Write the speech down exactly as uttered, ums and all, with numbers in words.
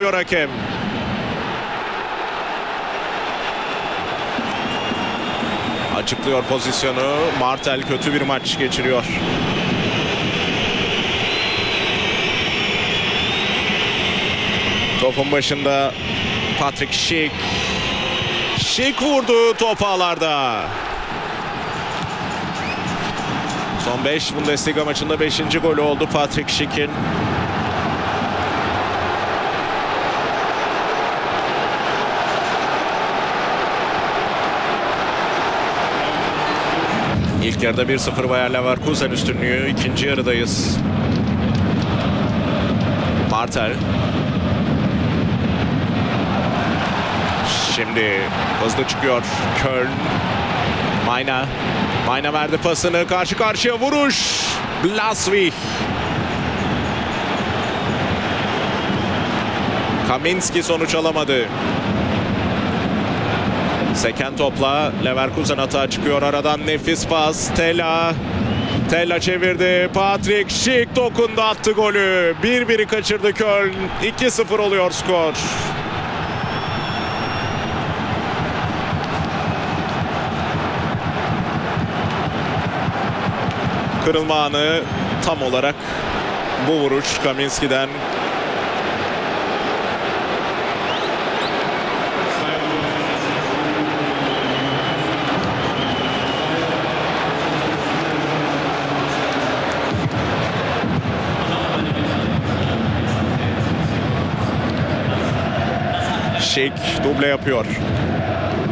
diyor hakem. Açıklıyor pozisyonu. Martel kötü bir maç geçiriyor. Topun başında Patrick Schick. Schick vurdu, top ağlarda. Son beş Bundesliga maçında beşinci golü oldu Patrick Schick'in. İlk yarıda bir sıfır Bayer Leverkusen üstünlüğü. İkinci yarıdayız. Martel. Şimdi hızlı çıkıyor Köln. Mayna. Mayna verdi pasını. Karşı karşıya vuruş. Blaswich. Kaminski sonuç alamadı. Seken topla Leverkusen atağa çıkıyor. Aradan nefis pas. Tella. Tella çevirdi. Patrick Schick dokundu, attı golü. bir biri kaçırdı Köln. iki sıfır oluyor skor. Kırılma anı tam olarak bu vuruş Kaminski'den. Schick duble yapıyor.